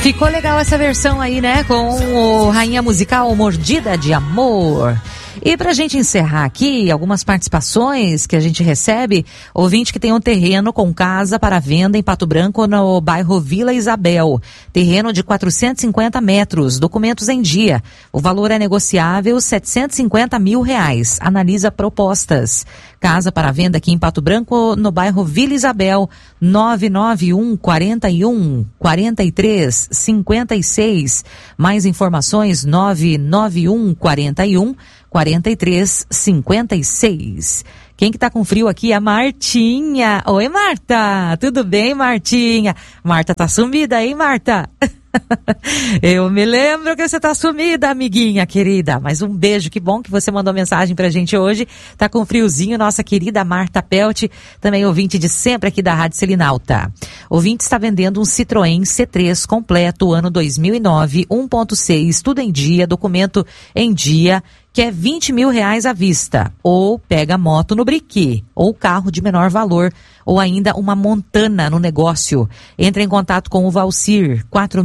Ficou legal essa versão aí, né? Com o Rainha Musical Mordida de Amor. E pra gente encerrar aqui, algumas participações que a gente recebe, ouvinte que tem um terreno com casa para venda em Pato Branco, no bairro Vila Isabel. Terreno de 450 metros, documentos em dia. O valor é negociável, R$750 mil. Analisa propostas. Casa para venda aqui em Pato Branco, no bairro Vila Isabel, 991 41 43 56. Mais informações, 991 41 43 56. Quem que tá com frio aqui é a Martinha. Oi, Marta. Tudo bem, Martinha? Marta tá sumida, hein, Marta? Eu me lembro que você tá sumida, amiguinha querida. Mas um beijo, que bom que você mandou mensagem pra gente hoje. Tá com friozinho, nossa querida Marta Pelt, também ouvinte de sempre aqui da Rádio Selinalta. Ouvinte está vendendo um Citroën C3 completo, ano 2009, 1.6, tudo em dia, documento em dia, que é R$20 mil à vista, ou pega moto no briquet, ou carro de menor valor, ou ainda uma Montana no negócio. Entre em contato com o Valcir,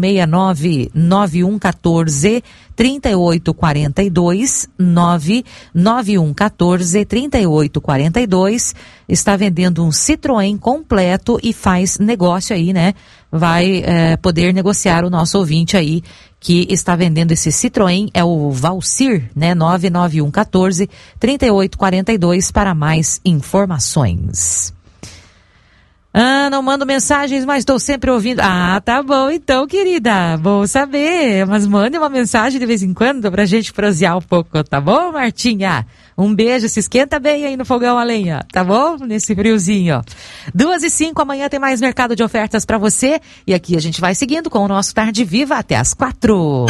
469-9114-3842, 99114-3842. Está vendendo um Citroën completo e faz negócio aí, né? Vai poder negociar o nosso ouvinte aí, que está vendendo esse Citroën, é o Valcir, né? 99114-3842 para mais informações. Não mando mensagens, mas estou sempre ouvindo. Ah, tá bom então, querida. Bom saber. Mas mande uma mensagem de vez em quando pra gente prosear um pouco, tá bom, Martinha? Um beijo, se esquenta bem aí no fogão a lenha, tá bom? Nesse friozinho. 2h05, amanhã tem mais mercado de ofertas pra você. E aqui a gente vai seguindo com o nosso Tarde Viva até às 4.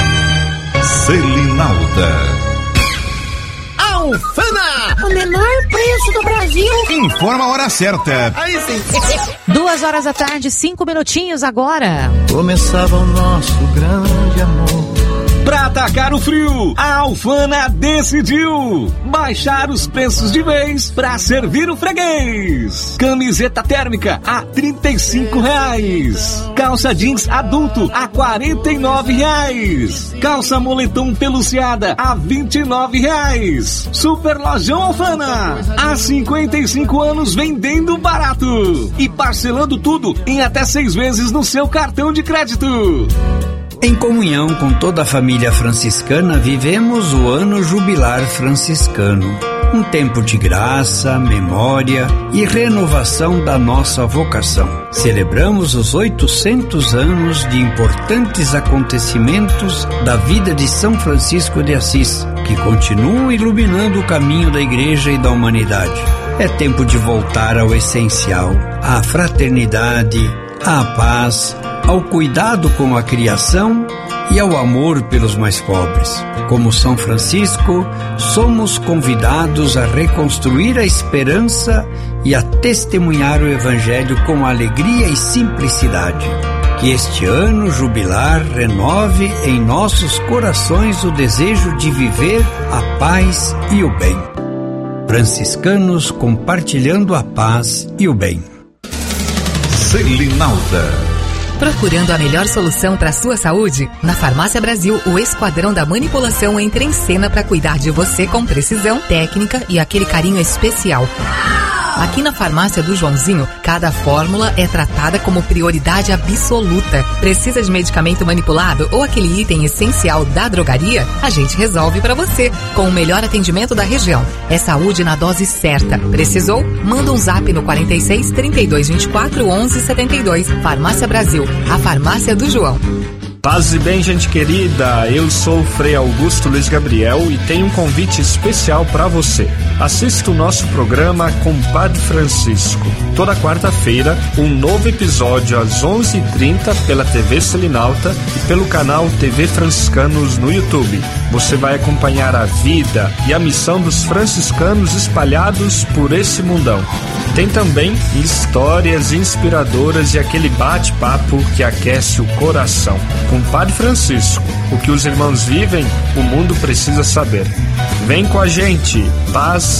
Selinalta. Alfana, o menor preço do Brasil. Informa a hora certa. Aí sim. 2h da tarde, 5 minutinhos agora. Começava o nosso grande amor. Pra atacar o frio, a Alfana decidiu baixar os preços de vez pra servir o freguês. Camiseta térmica a R$35. Calça jeans adulto a R$49. Calça moletom peluciada a R$29. Super Lojão Alfana, há 55 anos vendendo barato e parcelando tudo em até 6 vezes no seu cartão de crédito. Em comunhão com toda a família franciscana, vivemos o ano jubilar franciscano. Um tempo de graça, memória e renovação da nossa vocação. Celebramos os 800 anos de importantes acontecimentos da vida de São Francisco de Assis, que continuam iluminando o caminho da Igreja e da humanidade. É tempo de voltar ao essencial, à fraternidade, à paz, ao cuidado com a criação e ao amor pelos mais pobres. Como São Francisco, somos convidados a reconstruir a esperança e a testemunhar o Evangelho com alegria e simplicidade. Que este ano jubilar renove em nossos corações o desejo de viver a paz e o bem. Franciscanos compartilhando a paz e o bem. Selinalta. Procurando a melhor solução para a sua saúde? Na Farmácia Brasil, o Esquadrão da Manipulação entra em cena para cuidar de você com precisão, técnica e aquele carinho especial. Aqui na Farmácia do Joãozinho, cada fórmula é tratada como prioridade absoluta. Precisa de medicamento manipulado ou aquele item essencial da drogaria? A gente resolve para você, com o melhor atendimento da região. É saúde na dose certa. Precisou? Manda um zap no 46 32 24 11 72. Farmácia Brasil, a farmácia do João. Paz e bem, gente querida, eu sou o Frei Augusto Luiz Gabriel e tenho um convite especial para você. Assista o nosso programa Compadre Francisco. Toda quarta-feira, um novo episódio às 11h30 pela TV Selinalta e pelo canal TV Franciscanos no YouTube. Você vai acompanhar a vida e a missão dos franciscanos espalhados por esse mundão. Tem também histórias inspiradoras e aquele bate-papo que aquece o coração. Compadre Francisco, o que os irmãos vivem, o mundo precisa saber. Vem com a gente, paz